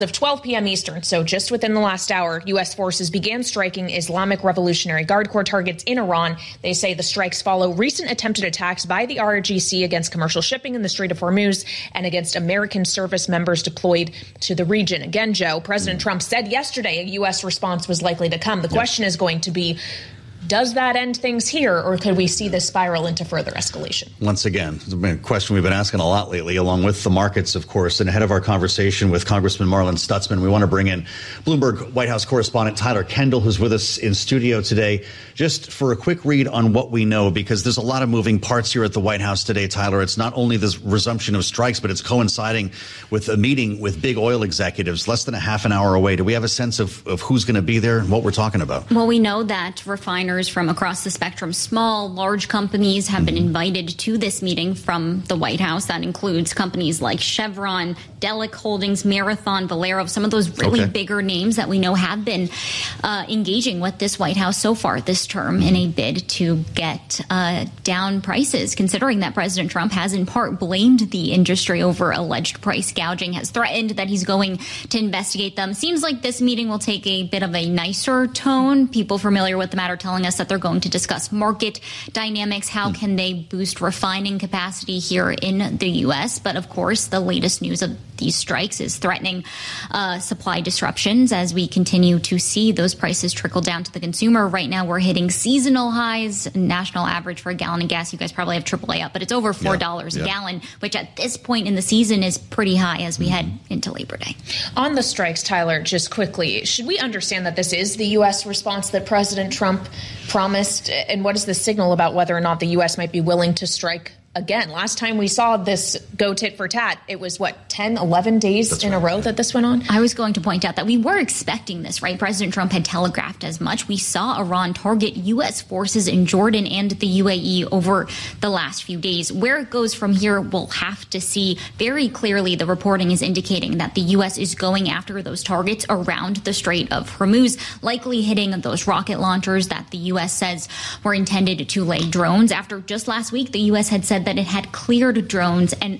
Of 12 p.m. Eastern, so just within the last hour, U.S. forces began striking Islamic Revolutionary Guard Corps targets in Iran. They say the strikes follow recent attempted attacks by the RGC against commercial shipping in the Strait of Hormuz and against American service members deployed to the region. Again, Joe, President Trump said yesterday a U.S. response was likely to come. The question is going to be, does that end things here, or could we see this spiral into further escalation? Once again, it's been a question we've been asking a lot lately, along with the markets, of course. And ahead of our conversation with Congressman Marlin Stutzman, we want to bring in Bloomberg White House correspondent Tyler Kendall, who's with us in studio today, just for a quick read on what we know, because there's a lot of moving parts here at the White House today, Tyler. It's not only the resumption of strikes, but it's coinciding with a meeting with big oil executives less than a half an hour away. Do we have a sense of who's going to be there and what we're talking about? Well, we know that refiners from across the spectrum, small, large companies, have been invited to this meeting from the White House. That includes companies like Chevron, Delek Holdings, Marathon, Valero, some of those really bigger names that we know have been engaging with this White House so far this term in a bid to get down prices, considering that President Trump has in part blamed the industry over alleged price gouging, has threatened that he's going to investigate them. Seems like this meeting will take a bit of a nicer tone. People familiar with the matter telling us that they're going to discuss market dynamics. How can they boost refining capacity here in the U.S.? But of course, the latest news of these strikes is threatening supply disruptions as we continue to see those prices trickle down to the consumer. Right now, we're hitting seasonal highs. National average for a gallon of gas, you guys probably have AAA up, but it's over $4 a gallon, which at this point in the season is pretty high as we head into Labor Day. On the strikes, Tyler, just quickly, should we understand that this is the U.S. response that President Trump promised? And what is the signal about whether or not the U.S. might be willing to strike again? Last time we saw this go tit for tat, it was 10, 11 days in a row that this went on? I was going to point out that we were expecting this, right? President Trump had telegraphed as much. We saw Iran target U.S. forces in Jordan and the UAE over the last few days. Where it goes from here, we'll have to see. Very clearly, the reporting is indicating that the U.S. is going after those targets around the Strait of Hormuz, likely hitting those rocket launchers that the U.S. says were intended to lay drones. After just last week, the U.S. had said that it had cleared drones and,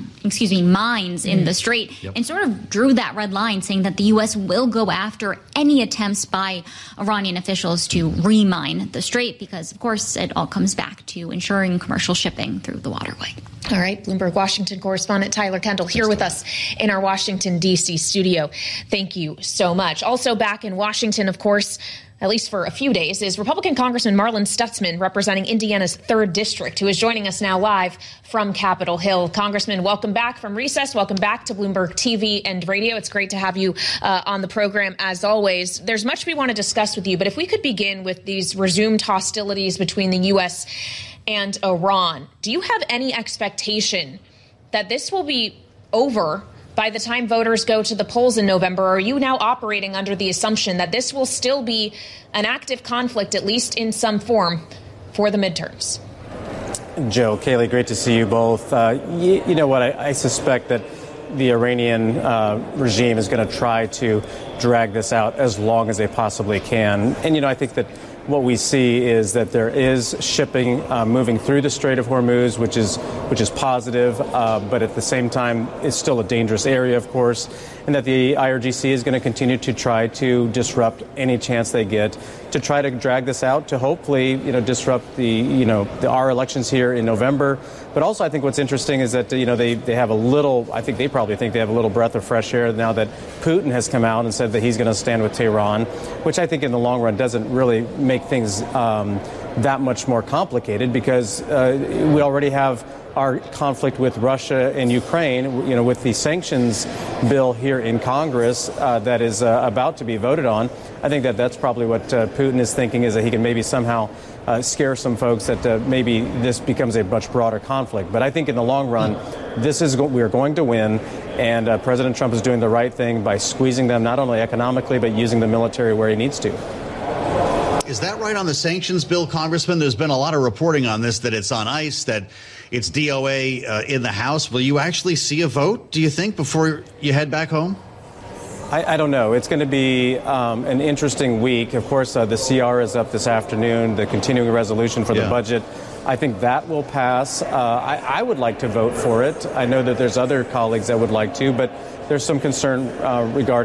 mines in the Strait, and sort of drew that red line, saying that the U.S. will go after any attempts by Iranian officials to remine the Strait, because, of course, it all comes back to ensuring commercial shipping through the waterway. All right. Bloomberg Washington correspondent Tyler Kendall here with us in our Washington, D.C. studio. Thank you so much. Also back in Washington, of course, at least for a few days, is Republican Congressman Marlin Stutzman, representing Indiana's 3rd District, who is joining us now live from Capitol Hill. Congressman, welcome back from recess. Welcome back to Bloomberg TV and radio. It's great to have you on the program, as always. There's much we want to discuss with you, but if we could begin with these resumed hostilities between the U.S. and Iran, do you have any expectation that this will be over by the time voters go to the polls in November? Or are you now operating under the assumption that this will still be an active conflict, at least in some form, for the midterms? Joe, Kayleigh, great to see you both. You know what? I suspect that the Iranian regime is going to try to drag this out as long as they possibly can. And, I think that what we see is that there is shipping moving through the Strait of Hormuz, which is positive, but at the same time, it's still a dangerous area, of course, and that the IRGC is going to continue to try to disrupt any chance they get to try to drag this out to hopefully, disrupt our elections here in November. But also, I think what's interesting is that, they have a little, I think they probably think they have a little breath of fresh air now that Putin has come out and said that he's going to stand with Tehran, which I think in the long run doesn't really make things that much more complicated, because we already have our conflict with Russia and Ukraine, with the sanctions bill here in Congress that is about to be voted on. I think that that's probably what Putin is thinking, is that he can maybe somehow scare some folks that maybe this becomes a much broader conflict. But I think in the long run, we're going to win, and President Trump is doing the right thing by squeezing them not only economically, but using the military where he needs to. Is that right on the sanctions bill, Congressman? There's been a lot of reporting on this, that it's on ice, that it's DOA in the House. Will you actually see a vote, do you think, before you head back home? I don't know. It's going to be an interesting week. Of course, the CR is up this afternoon, the continuing resolution for the budget. I think that will pass. I would like to vote for it. I know that there's other colleagues that would like to, but there's some concern regarding